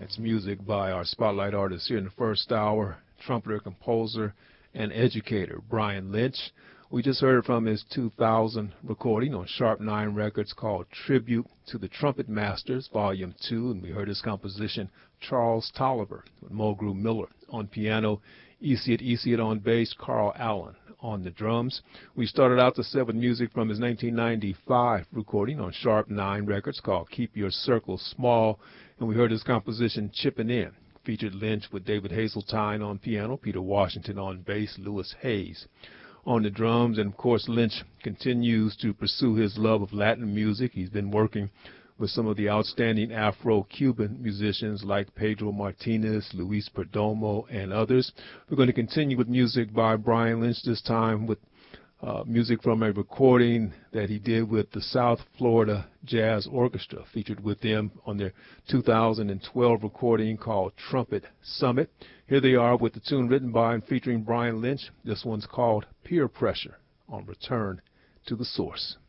It's music by our spotlight artist here in the first hour, trumpeter, composer, and educator Brian Lynch. We just heard from his 2000 recording on Sharp 9 Records called Tribute to the Trumpet Masters, Volume 2, and we heard his composition Charles Tolliver with Mulgrew Miller on piano, Esiet on bass, Carl Allen on the drums. We started out the set with music from his 1995 recording on Sharp 9 Records called Keep Your Circle Small, and we heard his composition Chippin' In. Featured Lynch with David Hazeltine on piano, Peter Washington on bass, Louis Hayes on the drums. And of course, Lynch continues to pursue his love of Latin music. He's been working with some of the outstanding Afro-Cuban musicians like Pedro Martinez, Luis Perdomo, and others. We're going to continue with music by Brian Lynch, this time with music from a recording that he did with the South Florida Jazz Orchestra, featured with them on their 2012 recording called Trumpet Summit. Here they are with the tune written by and featuring Brian Lynch. This one's called Peer Pressure on Return to the Source.